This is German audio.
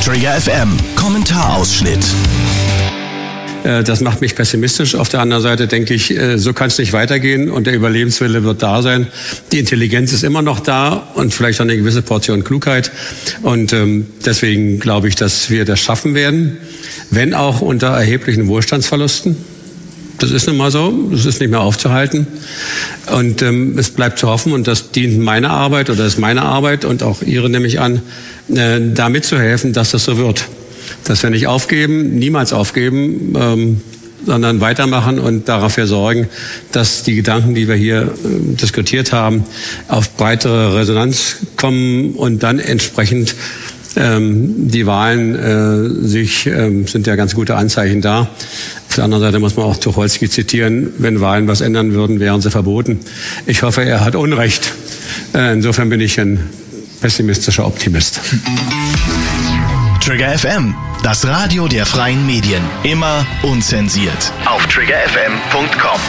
Trigger FM, Kommentarausschnitt. Das macht mich pessimistisch. Auf der anderen Seite denke ich, so kann es nicht weitergehen und der Überlebenswille wird da sein. Die Intelligenz ist immer noch da und vielleicht auch eine gewisse Portion Klugheit. Und deswegen glaube ich, dass wir das schaffen werden, wenn auch unter erheblichen Wohlstandsverlusten. Das ist nun mal so, das ist nicht mehr aufzuhalten. Und es bleibt zu hoffen, und das dient meiner Arbeit oder ist meine Arbeit und auch Ihre nehme ich an, da mitzuhelfen, dass das so wird. Dass wir nicht aufgeben, niemals aufgeben, sondern weitermachen und dafür sorgen, dass die Gedanken, die wir hier diskutiert haben, auf breitere Resonanz kommen und dann entsprechend die Wahlen sind ja ganz gute Anzeichen da. Auf der anderen Seite muss man auch Tucholsky zitieren, wenn Wahlen was ändern würden, wären sie verboten. Ich hoffe, er hat Unrecht. Insofern bin ich ein pessimistischer Optimist. Trigger FM, das Radio der freien Medien. Immer unzensiert. Auf triggerfm.com.